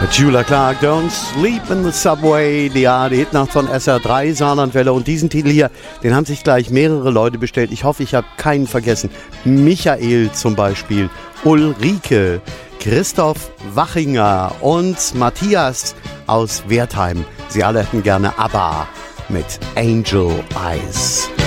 Petula Clark, Don't Sleep in the Subway, die Hitnacht von SR3, Saarlandwelle. Und diesen Titel hier, den haben sich gleich mehrere Leute bestellt. Ich hoffe, ich habe keinen vergessen. Michael zum Beispiel, Ulrike, Christoph Wachinger und Matthias aus Wertheim. Sie alle hätten gerne ABBA mit Angel Eyes.